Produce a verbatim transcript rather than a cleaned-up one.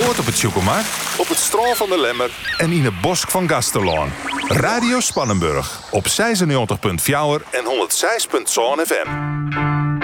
Noord op het Tjoekelmar, op het Strand van de Lemmer en in het Bosk van Gasterlaan. Radio Spannenburg op zesennegentig komma vier en honderdzes komma zeven F M.